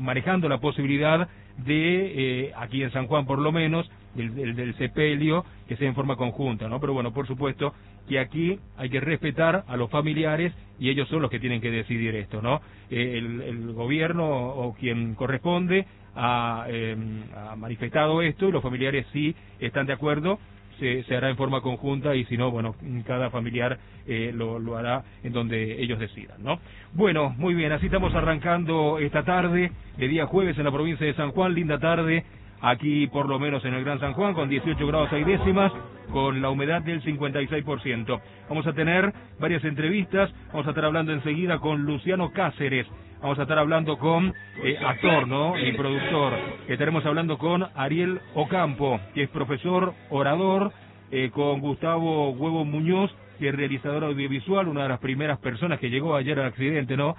manejando la posibilidad de, aquí en San Juan por lo menos, del sepelio, que sea en forma conjunta, ¿no? Pero bueno, por supuesto que aquí hay que respetar a los familiares y ellos son los que tienen que decidir esto, ¿no? El gobierno o quien corresponde ha manifestado esto y los familiares sí están de acuerdo. Se hará en forma conjunta y si no, bueno, cada familiar lo hará en donde ellos decidan, ¿no? Bueno, muy bien, así estamos arrancando esta tarde, de día jueves en la provincia de San Juan, linda tarde, aquí por lo menos en el Gran San Juan, con 18 grados 6 décimas, con la humedad del 56%. Vamos a tener varias entrevistas, vamos a estar hablando enseguida con Luciano Cáceres, vamos a estar hablando con actor, ¿no? Y productor. Estaremos hablando con Ariel Ocampo, que es profesor, orador, con Gustavo Huevo Muñoz, que es realizador audiovisual, una de las primeras personas que llegó ayer al accidente, ¿no?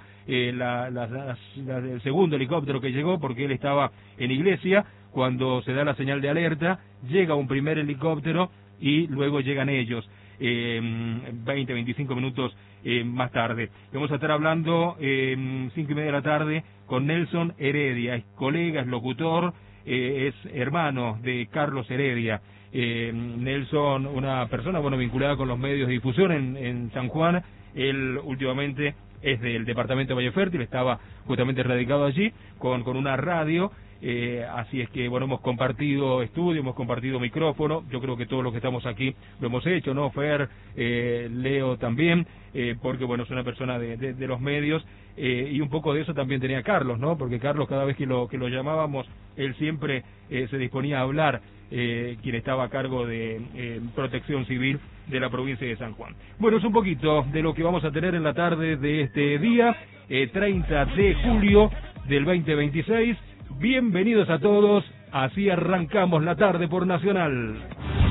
El segundo helicóptero que llegó, porque él estaba en Iglesia, cuando se da la señal de alerta, llega un primer helicóptero y luego llegan ellos. 20, 25 minutos más tarde. Vamos a estar hablando 5:30 de la tarde con Nelson Heredia, es colega, es locutor, es hermano de Carlos Heredia. Nelson, una persona vinculada con los medios de difusión en San Juan. Él últimamente es del departamento de Valle Fértil, estaba justamente radicado allí con una radio. Así es que, bueno, hemos compartido estudio, hemos compartido micrófono, yo creo que todos los que estamos aquí lo hemos hecho, ¿no? Fer, Leo también, porque, bueno, es una persona de los medios, y un poco de eso también tenía Carlos, ¿no? Porque Carlos, cada vez que lo llamábamos, él siempre se disponía a hablar, quien estaba a cargo de Protección Civil de la provincia de San Juan. Bueno, es un poquito de lo que vamos a tener en la tarde de este día, 30 de julio del 2026. Bienvenidos a todos, así arrancamos la tarde por Nacional.